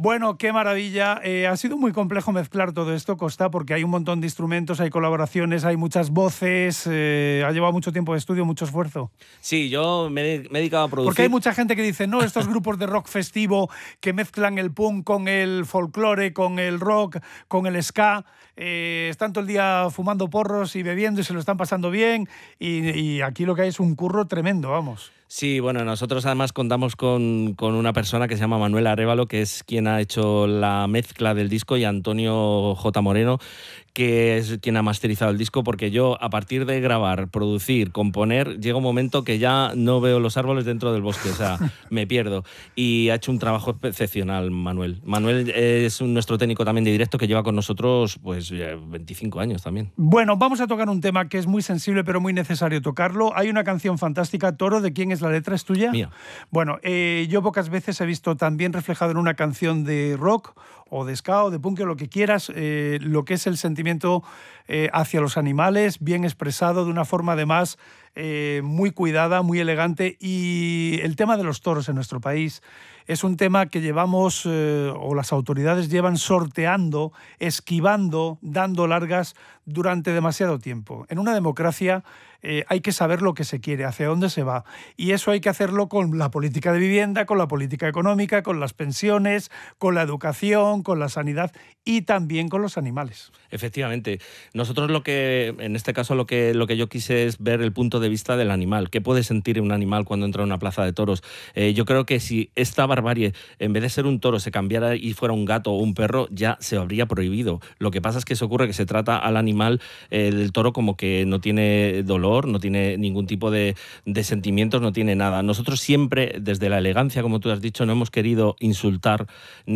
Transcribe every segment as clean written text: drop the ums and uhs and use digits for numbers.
Bueno, qué maravilla. Ha sido muy complejo mezclar todo esto, Costa, porque hay un montón de instrumentos, hay colaboraciones, hay muchas voces. Ha llevado mucho tiempo de estudio, mucho esfuerzo. Sí, yo me he dedicado a producir. Porque hay mucha gente que dice, no, estos grupos de rock festivo que mezclan el punk con el folclore, con el rock, con el ska, están todo el día fumando porros y bebiendo y se lo están pasando bien. Y aquí lo que hay es un curro tremendo, vamos. Sí, bueno, nosotros además contamos con una persona que se llama Manuel Arévalo, que es quien ha hecho la mezcla del disco, y Antonio J. Moreno, que es quien ha masterizado el disco, porque yo, a partir de grabar, producir, componer, llega un momento que ya no veo los árboles dentro del bosque, o sea, me pierdo. Y ha hecho un trabajo excepcional, Manuel. Manuel es nuestro técnico también de directo, que lleva con nosotros pues 25 años también. Bueno, vamos a tocar un tema que es muy sensible, pero muy necesario tocarlo. Hay una canción fantástica, Toro, ¿de quién es la letra? ¿Es tuya? Mía. Bueno, yo pocas veces he visto también reflejado en una canción de rock o de ska o de punk o lo que quieras, lo que es el sentimiento hacia los animales, bien expresado, de una forma además muy cuidada, muy elegante. Y el tema de los toros en nuestro país es un tema que llevamos, o las autoridades llevan sorteando, esquivando, dando largas durante demasiado tiempo. En una democracia hay que saber lo que se quiere, hacia dónde se va. Y eso hay que hacerlo con la política de vivienda, con la política económica, con las pensiones, con la educación, con la sanidad y también con los animales. Efectivamente. Nosotros en este caso, lo que yo quise es ver el punto de vista del animal. ¿Qué puede sentir un animal cuando entra a una plaza de toros? Yo creo que si esta barbarie, en vez de ser un toro, se cambiara y fuera un gato o un perro, ya se habría prohibido. Lo que pasa es que se ocurre que se trata al animal, el toro, como que no tiene dolor, no tiene ningún tipo de sentimientos, no tiene nada. Nosotros siempre, desde la elegancia, como tú has dicho, no hemos querido insultar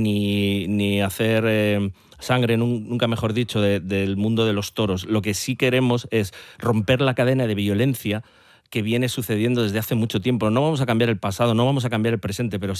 ni hacer sangre, nunca mejor dicho, del mundo de los toros. Lo que sí queremos es romper la cadena de violencia que viene sucediendo desde hace mucho tiempo. No vamos a cambiar el pasado, no vamos a cambiar el presente, pero